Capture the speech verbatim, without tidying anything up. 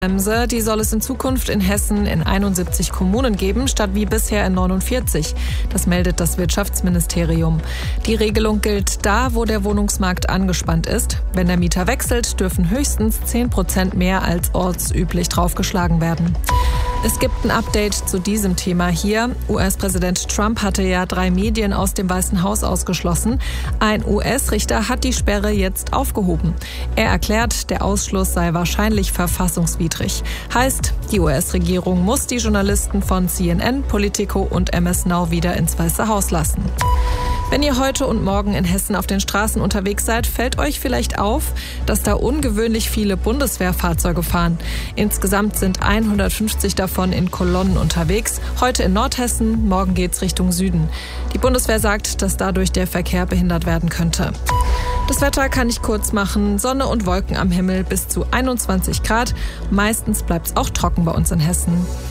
Bremse, die soll es in Zukunft in Hessen in einundsiebzig Kommunen geben, statt wie bisher in neunundvierzig. Das meldet das Wirtschaftsministerium. Die Regelung gilt da, wo der Wohnungsmarkt angespannt ist. Wenn der Mieter wechselt, dürfen höchstens zehn Prozent mehr als ortsüblich draufgeschlagen werden. Es gibt ein Update zu diesem Thema hier. U S-Präsident Trump hatte ja drei Medien aus dem Weißen Haus ausgeschlossen. Ein U S-Richter hat die Sperre jetzt aufgehoben. Er erklärt, der Ausschluss sei wahrscheinlich verfassungswidrig. Heißt, die U S-Regierung muss die Journalisten von C N N, Politico und M S Now wieder ins Weiße Haus lassen. Wenn ihr heute und morgen in Hessen auf den Straßen unterwegs seid, fällt euch vielleicht auf, dass da ungewöhnlich viele Bundeswehrfahrzeuge fahren. Insgesamt sind hundertfünfzig davon in Kolonnen unterwegs. Heute in Nordhessen, morgen geht's Richtung Süden. Die Bundeswehr sagt, dass dadurch der Verkehr behindert werden könnte. Das Wetter kann ich kurz machen. Sonne und Wolken am Himmel bis zu einundzwanzig Grad. Meistens bleibt's auch trocken bei uns in Hessen.